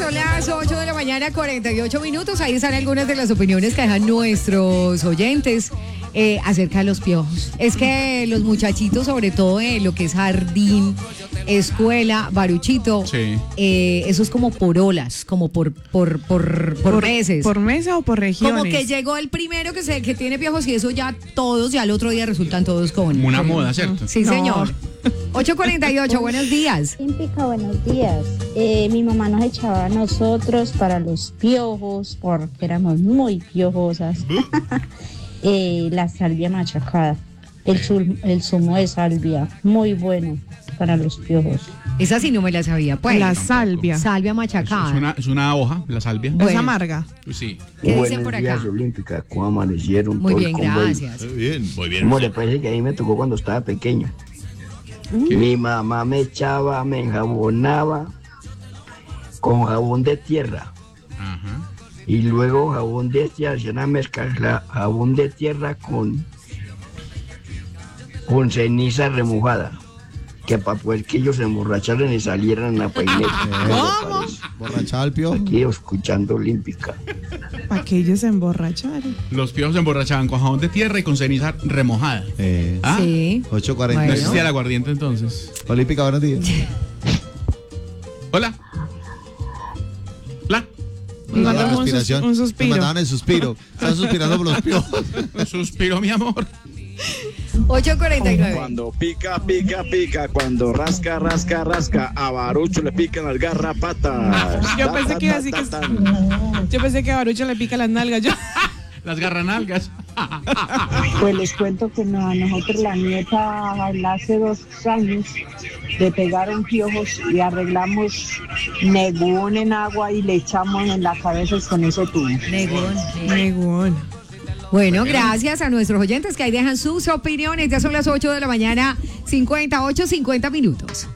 son las 8 de la mañana, 48 minutos. Ahí están algunas de las opiniones que dejan nuestros oyentes acerca de los piojos. Es que los muchachitos, sobre todo en lo que es jardín, escuela, baruchito, sí. Eso es como por olas, como por meses. ¿Por mesa o por regiones? Como que llegó el primero que tiene piojos y eso ya todos, ya al otro día resultan todos con... Una moda, ¿cierto? Sí, No. señor. 8:48, buenos días. Olímpica, buenos días. Mi mamá nos echaba a nosotros para los piojos, porque éramos muy piojosas. La salvia machacada, el zumo de salvia, muy bueno para los piojos. Esa sí no me la sabía, pues. La salvia. Salvia machacada. Es una hoja, la salvia. Bueno. Es amarga. Sí. ¿Qué dicen por Buenos días, acá? Olímpica, ¿cómo amanecieron? Muy todo el bien, convoy? gracias. Muy bien. ¿Cómo le parece que a mí me tocó cuando estaba pequeño? Mi mamá me echaba, me enjabonaba con jabón de tierra. Ajá. Y luego jabón de tierra, hacía una mezcla, jabón de tierra con ceniza remojada. Que para poder que ellos se emborracharan y salieran a peineta. ¿Cómo? Borrachada al piojo. Aquí escuchando Olímpica. Para que ellos se emborracharan. Los piojos se emborrachaban con jabón de tierra y con ceniza remojada. ¿Ah? Sí. 8:40. No Bueno. existía el aguardiente entonces. Olímpica, buenos días. Hola. Hola. Mandamos Respiración. un suspiro. Me mandaban el suspiro. Están suspirando por los piojos. Suspiro, mi amor. 8:49. Cuando pica, pica, pica, cuando rasca, rasca, rasca, a Barucho le pican las garrapatas. Yo pensé que iba a decir que... Yo pensé que a Barucho le pica las nalgas. Yo... Las garranalgas. Pues les cuento que a nosotros la nieta hace 2 años le pegaron piojos y arreglamos negún en agua y le echamos en la cabeza y con eso tuvo. Negón, sí. Negón. Bueno, gracias a nuestros oyentes que ahí dejan sus opiniones. Ya son las 8 de la mañana, 50 minutos.